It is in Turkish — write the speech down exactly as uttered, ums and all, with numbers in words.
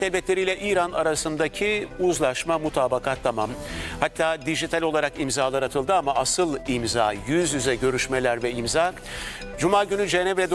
Devletleri ile İran arasındaki uzlaşma, mutabakat tamam. Hatta dijital olarak imzalar atıldı ama asıl imza, yüz yüze görüşmeler ve imza Cuma günü Cenevre'de